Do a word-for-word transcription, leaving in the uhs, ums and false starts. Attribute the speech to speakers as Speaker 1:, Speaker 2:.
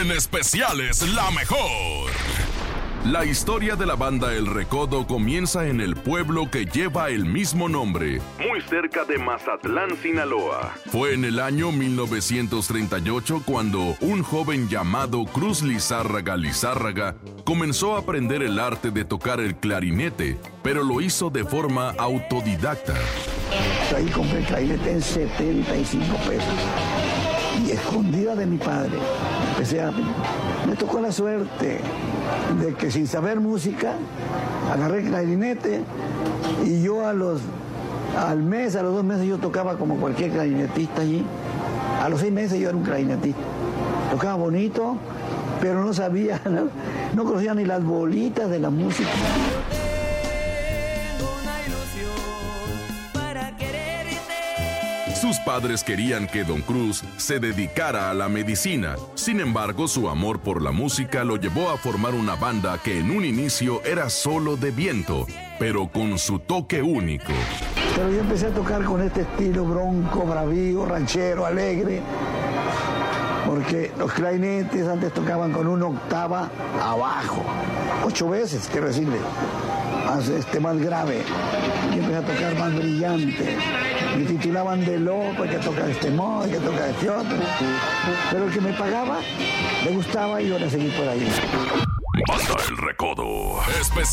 Speaker 1: En especiales La Mejor. La historia de la banda El Recodo comienza en el pueblo que lleva el mismo nombre, muy cerca de Mazatlán, Sinaloa. Fue en el año mil novecientos treinta y ocho cuando un joven llamado Cruz Lizárraga Lizárraga comenzó a aprender el arte de tocar el clarinete, pero lo hizo de forma autodidacta.
Speaker 2: Ahí compré el clarinete en setenta y cinco pesos. Y escondida de mi padre, empecé a... Me tocó la suerte de que sin saber música, agarré el clarinete y yo a los... Al mes, a los dos meses yo tocaba como cualquier clarinetista allí. A los seis meses yo era un clarinetista. Tocaba bonito, pero no sabía, no, no conocía ni las bolitas de la música.
Speaker 1: Sus padres querían que Don Cruz se dedicara a la medicina. Sin embargo, su amor por la música lo llevó a formar una banda que en un inicio era solo de viento, pero con su toque único.
Speaker 2: Pero yo empecé a tocar con este estilo bronco, bravío, ranchero, alegre, porque los clarinetes antes tocaban con una octava abajo, ocho veces, quiero decirle, más, este, más grave. Y empecé a tocar más brillante. Me titulaban de loco, hay que tocar de este modo, hay que tocar de este otro. Pero el que me pagaba, le gustaba y yo le seguí por ahí.
Speaker 1: Banda El Recodo. Especial.